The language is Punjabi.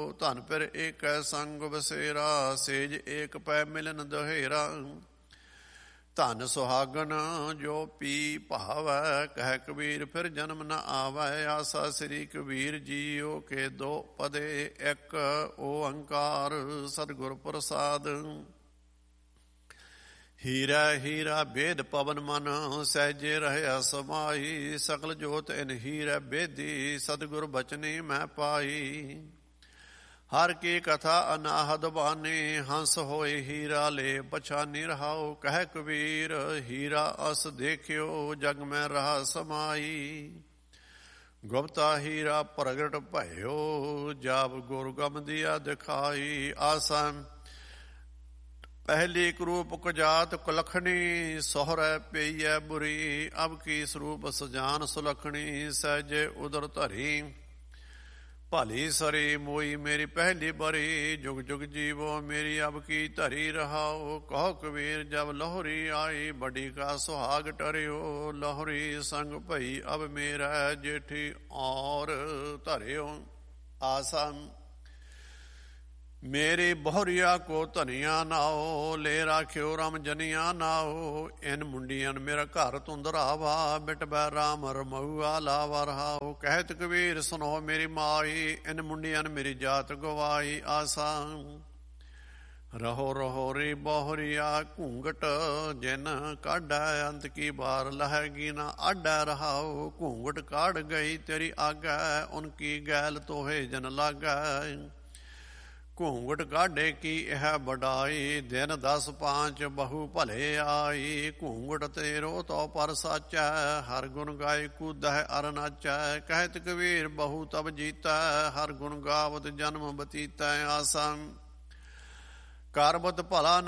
ਧਨ ਫਿਰ ਏਕੈ ਸੰਗ ਬਸੇਰਾ, ਸੇਜ ਏਕ ਪੈ ਮਿਲਨ ਦੁਹੇਰਾ। ਧਨ ਸੁਹਾਗਨ ਜੋ ਪੀ ਭਾਵੈ, ਕਹਿ ਕਬੀਰ ਫਿਰ ਜਨਮ ਨ ਆਵੈ। ਆਸਾ ਸ੍ਰੀ ਕਬੀਰ ਜੀਓ ਕੇ ਦੋ ਪਦੇ, ਇੱਕ ਓੰਕਾਰ ਸਤਿਗੁਰ ਪ੍ਰਸਾਦ। ਹੀਰਾ ਹੀਰਾ ਭੇਦ ਪਵਨ ਮਨ, ਸਹਿਜੇ ਰਹਿਆ ਸਮਾਈ। ਸਕਲ ਜੋਤ ਇਨ ਹੀਰੈ ਭੇਦੀ, ਸਤਿਗੁਰ ਬਚਨੀ ਮੈਂ ਪਾਈ। ਹਰ ਕੀ ਕਥਾ ਅਨਾਹਦ ਬਾਨੀ, ਹੰਸ ਹੋਏ ਹੀਰਾ ਲੈ ਪਛਾਨੀ। ਰਹਾਉ ਕਹਿ ਕਬੀਰ ਹੀਰਾ ਅਸ ਦੇਖਿਓ, ਜਗ ਮੈਂ ਰਹਾ ਸਮਾਈ। ਗੁਪਤਾ ਹੀਰਾ ਪ੍ਰਗਟ ਭਇਓ, ਜਾਬ ਗੁਰ ਗਮ ਦਿਆ ਦਿਖਾਈ। ਆਸਾ ਪਹਿਲੀ ਕਰੂਪ ਕੁਜਾਤ ਕੁਲਖਣੀ, ਸੋਹਰੈ ਪਈਐ ਬੁਰੀ। ਅਬ ਕੀ ਸਰੂਪ ਸਜਾਨ ਸੁਲਖਣੀ, ਸਹਿਜੇ ਉਦਰ ਧਰੀ। ਭਲੀ ਸਰੀ ਮੋਈ ਮੇਰੀ ਪਹਿਲੀ ਬਰੀ, ਜੁਗ ਜੁਗ ਜੀਵੋ ਮੇਰੀ ਅਬ ਕੀ ਧਰੀ। ਰਹਾਓ ਕਹੋ ਕਬੀਰ ਜਬ ਲੋਹਰੀ ਆਈ, ਬੜੀ ਕਾ ਸੁਹਾਗ ਟਰਿਓ। ਲੋਹਰੀ ਸੰਗ ਭਈ ਅਬ ਮੇਰਾ, ਜੇਠੀ ਔਰ ਧਰਿਓ। ਆਸਾ ਮੇਰੀ ਬਹੁਰੀਆ ਕੋ ਧਨੀਆ ਨਾਓ, ਲੈ ਰਾਖਿਓ ਰਮ ਜਨੀਆ ਨਾਓ। ਇਨ ਮੁੰਡੀਅਨ ਮੇਰਾ ਘਰ ਧੁੰਦਰਾਵਾ, ਮਿਟਬੈ ਰਾਮ ਰਮਊਆ ਲਾਵਾ। ਰਹਾਓ ਕਹਿਤ ਕਬੀਰ ਸੁਨੋ ਮੇਰੀ ਮਾਈ, ਇਨ ਮੁੰਡੀਅਨ ਮੇਰੀ ਜਾਤ ਗਵਾਈ। ਆਸਾ ਰਹੋ ਰਹੋ ਰੀ ਬਹੁਰੀਆ ਘੂੰਗਟ, ਜਿਨ ਕਾਢੈ ਅੰਤ ਕੀ ਬਾਰ ਲਹੈਗੀ ਨਾ ਆਡੈ। ਰਹਾਓ ਘੂੰਗਟ ਕਾਢ ਗਈ ਤੇਰੀ ਆਗੈ, ਉਨਕੀ ਗੈਲ ਤੋਹੇ ਜਨ ਲਾਗੈ। ਘੂੰਗਟ ਕਾਢੇ ਕੀ ਇਹ ਵਡਾਈ, ਦਿਨ 10 5 ਬਹੁ ਭਲੇ ਆਈ। ਘੂੰਗਟ ਤੇਰੋ ਤੋ ਪਰ ਸਾਚੈ, ਹਰ ਗੁਣ ਗਾਏ ਕੂਦੈ ਅਰ ਨਾਚੈ। ਕਹਿਤ ਕਬੀਰ ਬਹੁ ਤਬ ਜੀਤੈ, ਹਰ ਗੁਣ ਗਾਵਤ ਜਨਮ ਬਤੀਤੈ। ਆਸਾ ਕਰਬਤ ਭਲਾ